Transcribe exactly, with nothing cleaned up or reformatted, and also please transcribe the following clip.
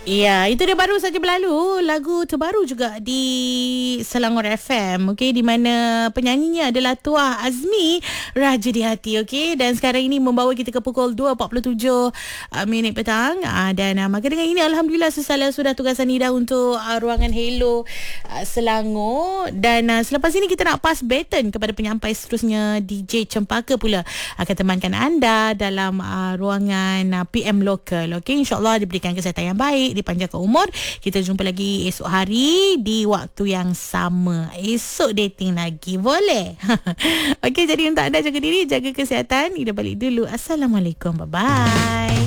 Ya, itu dia baru saja berlalu lagu terbaru juga di Selangor F M, okey, di mana penyanyinya adalah Tuah Azmi, Raja di Hati, okey. Dan sekarang ini membawa kita ke pukul dua empat puluh tujuh uh, minit petang uh, dan uh, maka dengan ini alhamdulillah sesala sudah tugasan Nida untuk uh, ruangan Hello uh, Selangor, dan uh, selepas ini kita nak pass baton kepada penyampai seterusnya D J Cempaka pula akan temankan anda dalam uh, ruangan uh, P M Local, okey. InsyaAllah diberikan kesihatan yang baik, dipanjangkan umur. Kita jumpa lagi esok hari di waktu yang sama. Esok dating lagi, boleh? Okey, jadi untuk anda jaga diri, jaga kesihatan. Ida balik dulu. Assalamualaikum. Bye-bye.